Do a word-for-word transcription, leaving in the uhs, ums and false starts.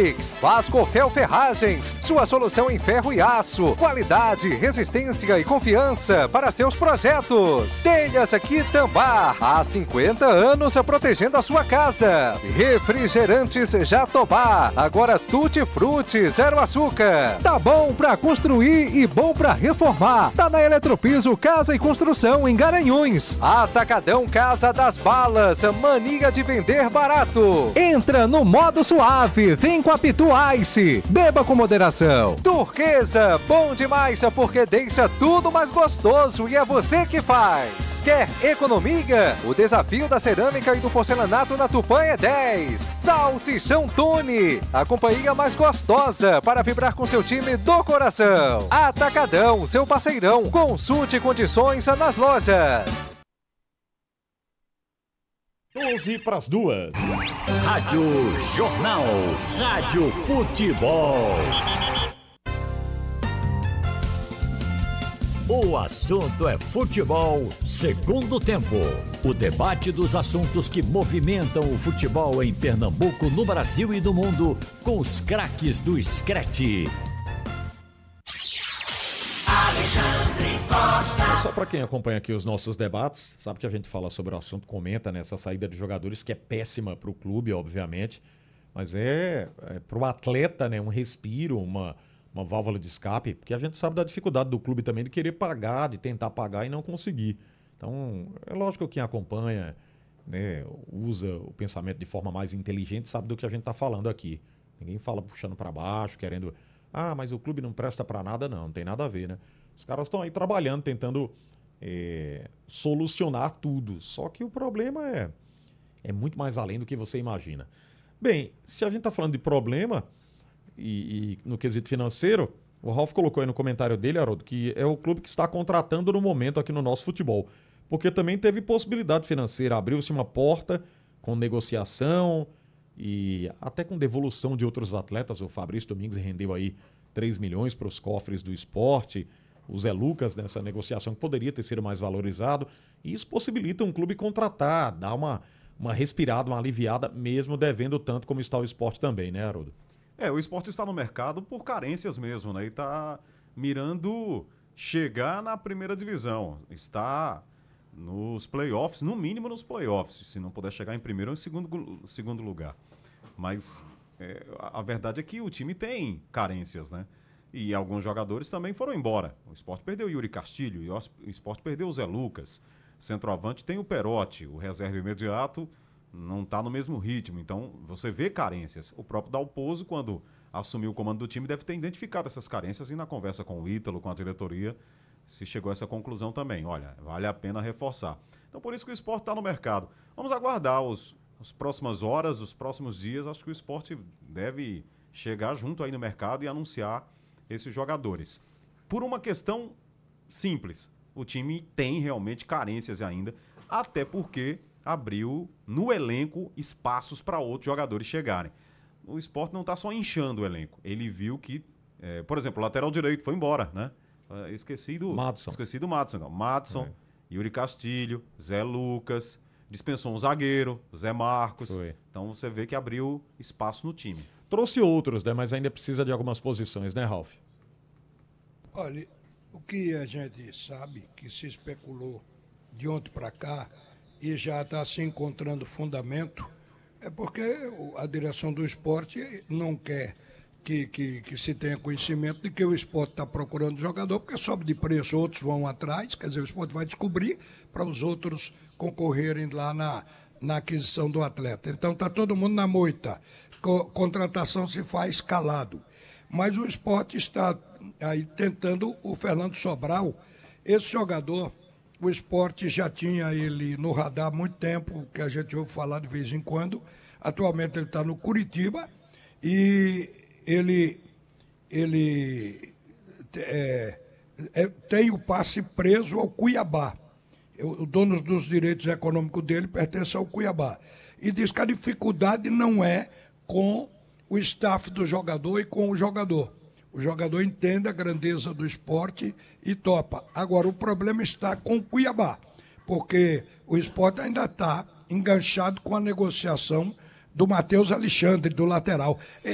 Pix. Vascofel Ferragens, sua solução em ferro e aço. Qualidade, resistência e confiança para seus projetos. Telhas Quitambá, há cinquenta anos protegendo a sua casa. Refrigerantes Jatobá, agora Tutti Frutti, zero açúcar. Tá bom pra construir e bom pra reformar. Tá na Eletropiso Casa e Construção em Garanhuns. Atacadão Casa das Balas, mania de vender barato. Entra no modo suave, vem com a Pitu Ice. Beba com moderação. Turquesa, bom demais porque deixa tudo mais gostoso e é você que faz. Quer economia? O desafio da cerâmica e do porcelanato na Tupã é dez. Salsichão Tune, a companhia mais gostosa para vibrar com seu time do coração. Atacadão, seu parceirão. Consulte condições nas lojas. doze para as duas. Rádio Jornal. Rádio Futebol. O assunto é futebol, segundo tempo. O debate dos assuntos que movimentam o futebol em Pernambuco, no Brasil e no mundo, com os craques do Screte. Alexandre Costa. Só para quem acompanha aqui os nossos debates, sabe que a gente fala sobre o assunto, comenta nessa saída de jogadores, que é péssima para o clube, obviamente, mas é, é para o atleta, né, um respiro, uma... uma válvula de escape, porque a gente sabe da dificuldade do clube também de querer pagar, de tentar pagar e não conseguir. Então, é lógico que quem acompanha, né, usa o pensamento de forma mais inteligente, sabe do que a gente está falando aqui. Ninguém fala puxando para baixo, querendo... Ah, mas o clube não presta para nada, não, não tem nada a ver, né? Os caras estão aí trabalhando, tentando é, solucionar tudo. Só que o problema é, é muito mais além do que você imagina. Bem, se a gente está falando de problema... E, e no quesito financeiro, o Ralf colocou aí no comentário dele, Haroldo, que é o clube que está contratando no momento aqui no nosso futebol. Porque também teve possibilidade financeira, abriu-se uma porta com negociação e até com devolução de outros atletas. O Fabrício Domingues rendeu aí três milhões para os cofres do esporte. O Zé Lucas nessa negociação que poderia ter sido mais valorizado. E isso possibilita um clube contratar, dar uma, uma respirada, uma aliviada, mesmo devendo tanto como está o esporte também, né, Haroldo? É, o esporte está no mercado por carências mesmo, né? E está mirando chegar na primeira divisão. Está nos playoffs, no mínimo nos playoffs, se não puder chegar em primeiro ou em segundo, segundo lugar. Mas é, a, a verdade é que o time tem carências, né? E alguns jogadores também foram embora. O esporte perdeu o Yuri Castilho, e o esporte perdeu o Zé Lucas. Centroavante tem o Perotti, o reserva imediato... não está no mesmo ritmo, então você vê carências. O próprio Dalpozo, quando assumiu o comando do time, deve ter identificado essas carências e na conversa com o Ítalo, com a diretoria, se chegou a essa conclusão também. Olha, vale a pena reforçar. Então por isso que o esporte está no mercado. Vamos aguardar os, as próximas horas, os próximos dias, acho que o esporte deve chegar junto aí no mercado e anunciar esses jogadores. Por uma questão simples, o time tem realmente carências ainda, até porque... abriu no elenco espaços para outros jogadores chegarem. O esporte não está só inchando o elenco. Ele viu que, é, por exemplo, o lateral direito foi embora, né? Uh, esqueci do Madson. Esqueci do Madson. Não. Madson, é. Yuri Castilho, Zé Lucas, dispensou um zagueiro, Zé Marcos. Foi. Então você vê que abriu espaço no time. Trouxe outros, né? Mas ainda precisa de algumas posições, né, Ralf? Olha, o que a gente sabe, que se especulou de ontem para cá, e já está se encontrando fundamento, é porque a direção do esporte não quer que, que, que se tenha conhecimento de que o esporte está procurando jogador, porque sobe de preço, outros vão atrás, quer dizer, o esporte vai descobrir para os outros concorrerem lá na, na aquisição do atleta. Então está todo mundo na moita, Co- contratação se faz calado. Mas o esporte está aí tentando o Fernando Sobral, esse jogador... O esporte já tinha ele no radar há muito tempo, que a gente ouve falar de vez em quando. Atualmente ele está no Curitiba e ele, ele é, é, tem o passe preso ao Cuiabá. O dono dos direitos econômicos dele pertence ao Cuiabá. E diz que a dificuldade não é com o staff do jogador e com o jogador. O jogador entende a grandeza do esporte e topa. Agora, o problema está com o Cuiabá, porque o esporte ainda está enganchado com a negociação do Matheus Alexandre, do lateral.